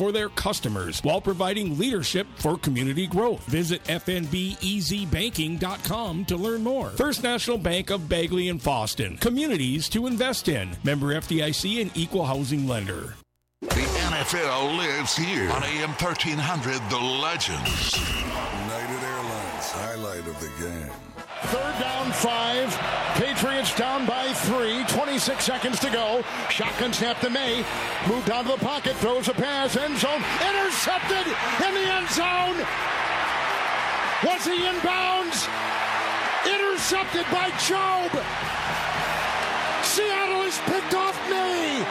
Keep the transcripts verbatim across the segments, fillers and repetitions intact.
for their customers while providing leadership for community growth. Visit F N B easy banking dot com to learn more. First National Bank of Bagley and Foston. Communities to invest in. Member F D I C and Equal Housing Lender. The N F L lives here on A M thirteen hundred, The Legends. United Airlines, highlight of the game. Third down, five. Patriots down by three. twenty-six seconds to go. Shotgun snap to May. Moved out of the pocket. Throws a pass. End zone. Intercepted in the end zone. Was he in bounds? Intercepted by Job. Seattle has picked off May.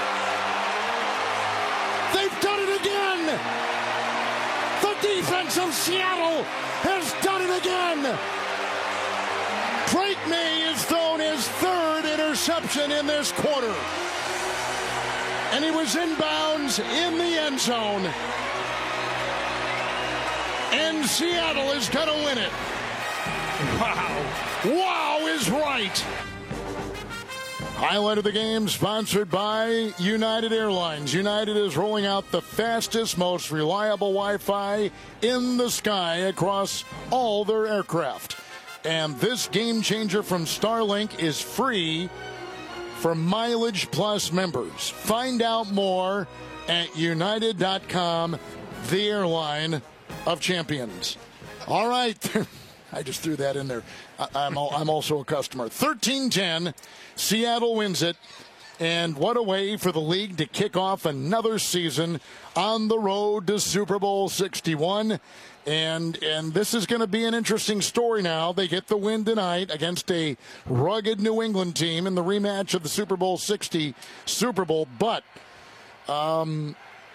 They've done it again. The defense of Seattle has done it again. Drake May has thrown his third interception in this quarter. And he was inbounds in the end zone. And Seattle is going to win it. Wow. Wow is right. Highlight of the game sponsored by United Airlines. United is rolling out the fastest, most reliable Wi-Fi in the sky across all their aircraft. And this game changer from Starlink is free for Mileage Plus members. Find out more at united dot com, the airline of champions. All right. I just threw that in there. I, I'm, all, I'm also a customer. thirteen ten, Seattle wins it. And what a way for the league to kick off another season on the road to Super Bowl sixty-one. And and this is going to be an interesting story now. They get the win tonight against a rugged New England team in the rematch of the Super Bowl sixty Super Bowl. But um,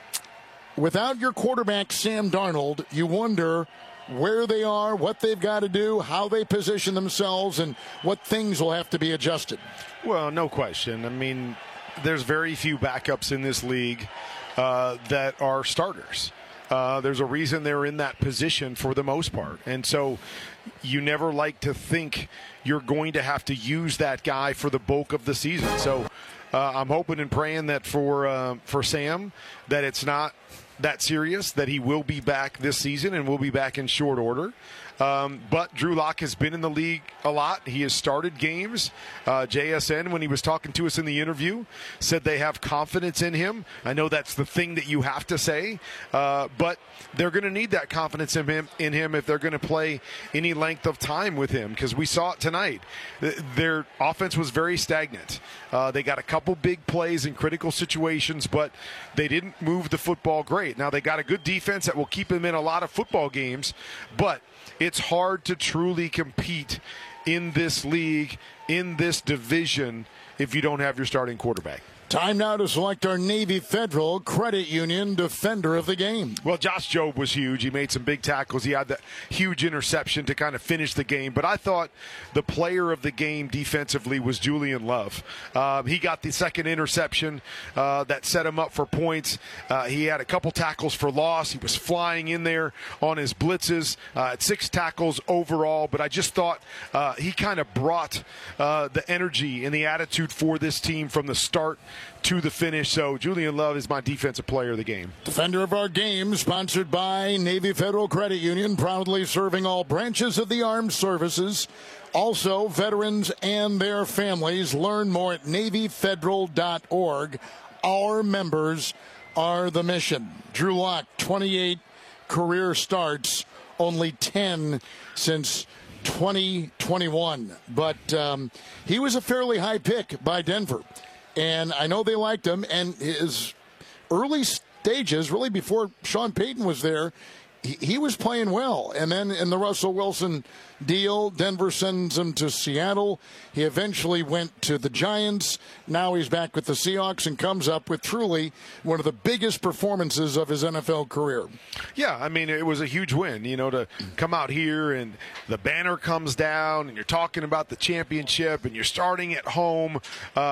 without your quarterback, Sam Darnold, you wonder where they are, what they've got to do, how they position themselves, and what things will have to be adjusted. Well, no question. I mean, there's very few backups in this league uh, that are starters. Uh, there's a reason they're in that position for the most part. And so you never like to think you're going to have to use that guy for the bulk of the season. So uh, I'm hoping and praying that for uh, for Sam, that it's not that serious, that he will be back this season and will be back in short order. Um, but Drew Lock has been in the league a lot. He has started games. Uh, J S N, when he was talking to us in the interview, said they have confidence in him. I know that's the thing that you have to say, uh, but they're going to need that confidence in him, in him if they're going to play any length of time with him, because we saw it tonight. Their offense was very stagnant. Uh, they got a couple big plays in critical situations, but they didn't move the football great. Now, they got a good defense that will keep them in a lot of football games, but it's hard to truly compete in this league, in this division, if you don't have your starting quarterback. Time now to select our Navy Federal Credit Union Defender of the Game. Well, Josh Jobe was huge. He made some big tackles. He had that huge interception to kind of finish the game. But I thought the player of the game defensively was Julian Love. Uh, he got the second interception uh, that set him up for points. Uh, he had a couple tackles for loss. He was flying in there on his blitzes. Uh, at six tackles overall. But I just thought uh, he kind of brought uh, the energy and the attitude for this team from the start to the finish. So Julian Love is my defensive player of the game. Defender of our game, sponsored by Navy Federal Credit Union, proudly serving all branches of the armed services. Also, veterans and their families. Learn more at navy federal dot org. Our members are the mission. Drew Lock, twenty-eight career starts, only ten since twenty twenty-one. But um, he was a fairly high pick by Denver. And I know they liked him, and his early stages, really before Sean Payton was there, he, he was playing well. And then in the Russell Wilson deal, Denver sends him to Seattle. He eventually went to the Giants. Now he's back with the Seahawks and comes up with truly one of the biggest performances of his N F L career. Yeah, I mean, it was a huge win, you know, to come out here and the banner comes down and you're talking about the championship and you're starting at home. Um,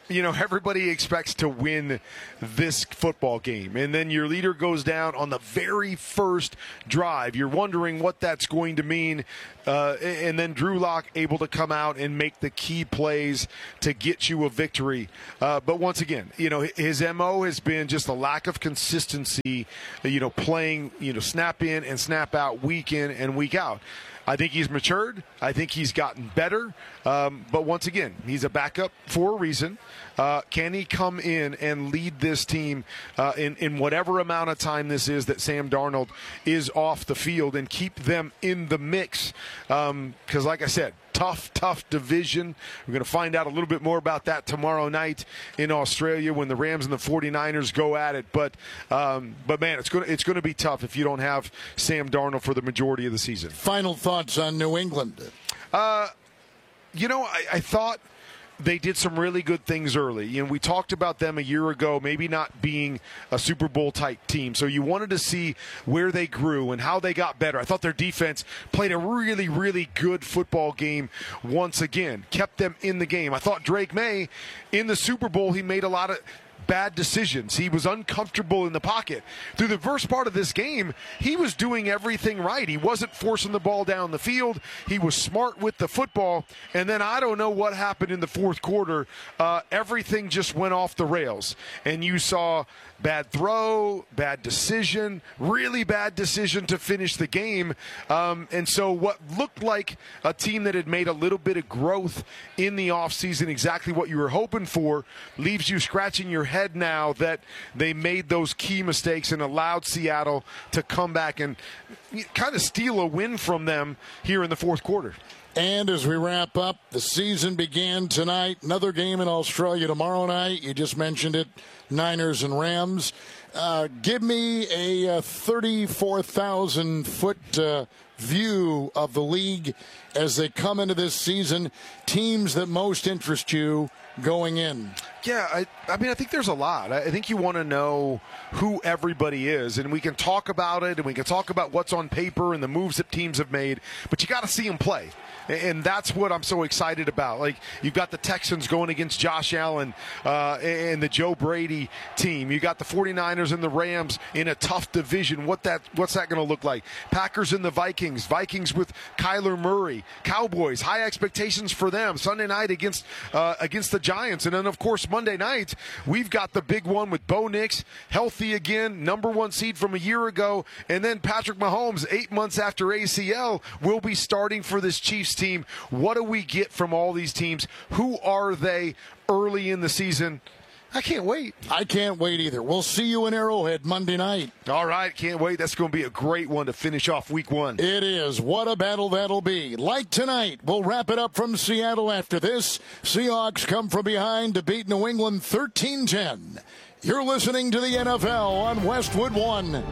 you know, everybody expects to win this football game. And then your leader goes down on the very first drive. You're wondering what that's going to mean. Uh, and then Drew Lock able to come out and make the key plays to get you a victory. Uh, but once again, you know, his M O has been just a lack of consistency, you know, playing, you know, snap in and snap out week in and week out. I think he's matured. I think he's gotten better. Um, but once again, he's a backup for a reason. Uh, can he come in and lead this team uh, in, in whatever amount of time this is that Sam Darnold is off the field and keep them in the mix? Because, um, like I said, tough, tough division. We're going to find out a little bit more about that tomorrow night in Australia when the Rams and the forty-niners go at it. But, um, but man, it's going to it's going to be tough if you don't have Sam Darnold for the majority of the season. Final thoughts on New England? Uh, you know, I, I thought they did some really good things early. You know, we talked about them a year ago, maybe not being a Super Bowl type team. So you wanted to see where they grew and how they got better. I thought their defense played a really, really good football game once again, kept them in the game. I thought Drake May in the Super Bowl, he made a lot of bad decisions. He was uncomfortable in the pocket. Through the first part of this game, he was doing everything right. He wasn't forcing the ball down the field. He was smart with the football. And then I don't know what happened in the fourth quarter. Uh, everything just went off the rails. And you saw bad throw, bad decision, really bad decision to finish the game. Um, and so what looked like a team that had made a little bit of growth in the offseason, exactly what you were hoping for, leaves you scratching your head now that they made those key mistakes and allowed Seattle to come back and kind of steal a win from them here in the fourth quarter. And as we wrap up, the season began tonight. Another game in Australia tomorrow night. You just mentioned it, Niners and Rams. Uh, give me a uh, thirty-four thousand foot uh, view of the league as they come into this season. Teams that most interest you going in. Yeah, I, I mean, I think there's a lot. I think you want to know who everybody is, and we can talk about it, and we can talk about what's on paper and the moves that teams have made, but you got to see them play. And that's what I'm so excited about. Like, you've got the Texans going against Josh Allen uh, and the Joe Brady team. You got the forty-niners and the Rams in a tough division. What that what's that going to look like? Packers and the Vikings. Vikings with Kyler Murray. Cowboys, high expectations for them. Sunday night against uh, against the Giants. And then, of course, Monday night, we've got the big one with Bo Nix, healthy again, number one seed from a year ago. And then Patrick Mahomes, eight months after A C L, will be starting for this Chiefs team. What do we get from all these teams? Who are they early in the season? I can't wait. I can't wait either. We'll see you in Arrowhead Monday night. All right, can't wait. That's going to be a great one to finish off week one. It is. What a battle that'll be. Like tonight, we'll wrap it up from Seattle after this. Seahawks come from behind to beat New England thirteen ten. You're listening to the N F L on Westwood One.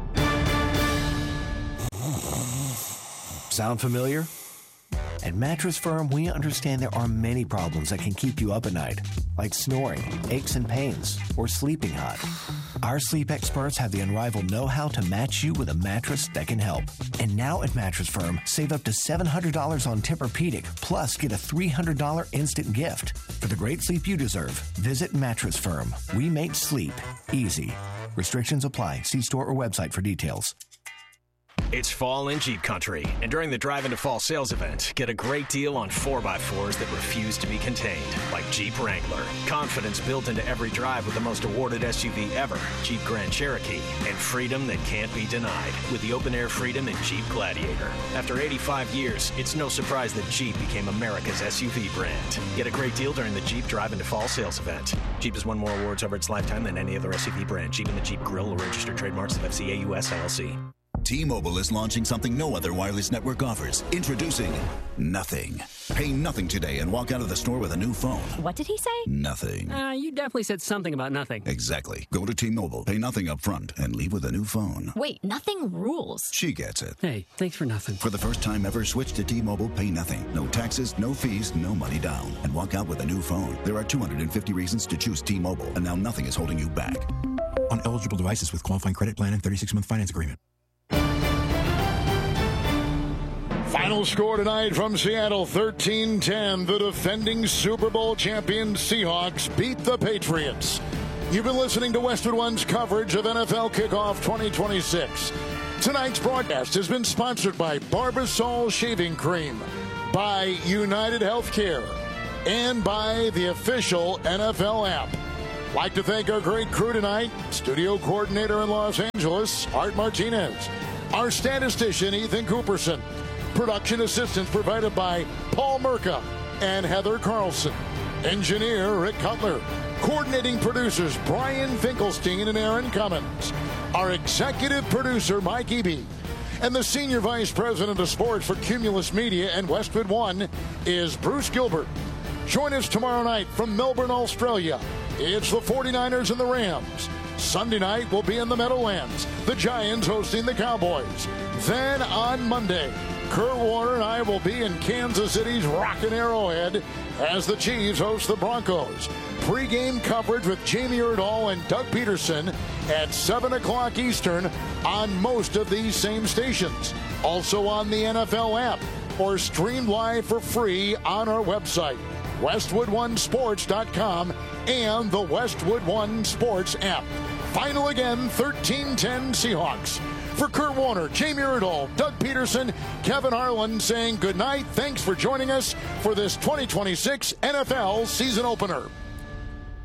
Sound familiar? At Mattress Firm, we understand there are many problems that can keep you up at night, like snoring, aches and pains, or sleeping hot. Our sleep experts have the unrivaled know-how to match you with a mattress that can help. And now at Mattress Firm, save up to seven hundred dollars on Tempur-Pedic, plus get a three hundred dollars instant gift. For the great sleep you deserve, visit Mattress Firm. We make sleep easy. Restrictions apply. See store or website for details. It's fall in Jeep Country, and during the Drive into Fall sales event, get a great deal on four by fours that refuse to be contained, like Jeep Wrangler. Confidence built into every drive with the most awarded S U V ever, Jeep Grand Cherokee, and freedom that can't be denied with the open-air freedom in Jeep Gladiator. After eighty-five years, it's no surprise that Jeep became America's S U V brand. Get a great deal during the Jeep Drive into Fall sales event. Jeep has won more awards over its lifetime than any other S U V brand. Jeep and the Jeep Grill are registered trademarks of F C A U S L L C. T-Mobile is launching something no other wireless network offers. Introducing Nothing. Pay nothing today and walk out of the store with a new phone. What did he say? Nothing. Uh, you definitely said something about nothing. Exactly. Go to T-Mobile, pay nothing up front, and leave with a new phone. Wait, nothing rules. She gets it. Hey, thanks for nothing. For the first time ever, switch to T-Mobile, pay nothing. No taxes, no fees, no money down. And walk out with a new phone. There are two hundred fifty reasons to choose T-Mobile, and now nothing is holding you back. On eligible devices with qualifying credit plan and thirty-six month finance agreement. Final score tonight from Seattle, thirteen ten. The defending Super Bowl champion Seahawks beat the Patriots. You've been listening to Westwood One's coverage of N F L Kickoff twenty twenty-six. Tonight's broadcast has been sponsored by Barbasol Shaving Cream, by United Healthcare, and by the official N F L app. Like to thank our great crew tonight. Studio coordinator in Los Angeles, Art Martinez. Our statistician, Ethan Cooperson. Production assistance provided by Paul Merca and Heather Carlson. Engineer, Rick Cutler. Coordinating producers, Brian Finkelstein and Aaron Cummins. Our executive producer, Mike Eby. And the senior vice president of sports for Cumulus Media and Westwood One is Bruce Gilbert. Join us tomorrow night from Melbourne, Australia. It's the forty-niners and the Rams. Sunday night will be in the Meadowlands. The Giants hosting the Cowboys. Then on Monday, Kurt Warner and I will be in Kansas City's Rockin' Arrowhead as the Chiefs host the Broncos. Pre-game coverage with Jamie Erdahl and Doug Peterson at seven o'clock Eastern on most of these same stations. Also on the N F L app or streamed live for free on our website, westwood one sports dot com and the Westwood One Sports app. Final again, thirteen ten Seahawks. For Kurt Warner, Jamie Erdahl, Doug Peterson, Kevin Harlan saying good night. Thanks for joining us for this twenty twenty-six N F L season opener.